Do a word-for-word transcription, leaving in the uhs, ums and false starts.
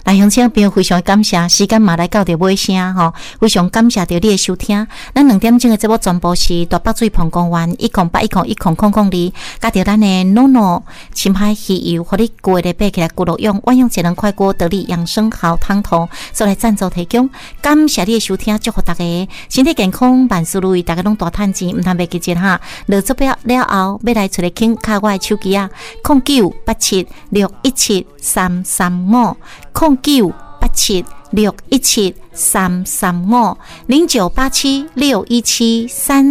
那乡亲朋友非常感谢，时间嘛来到着尾声吼，非常感谢着你的收听。咱两点钟的节目全部是大北水澎公园一空八一空一空空空里，加着咱的 NONO 深海鱼油，互你过日爬起来骨碌用，万用节能快锅得力养生好汤头，所来赞助提供。感谢你的收听，祝福大家身体健康，万事如意，大家拢大赚钱，唔通袂记节哈。落足表了后，要来出来听卡我的手机啊，零九八七六一七三三五，零九八七六一七三三五，零九八七六一七三。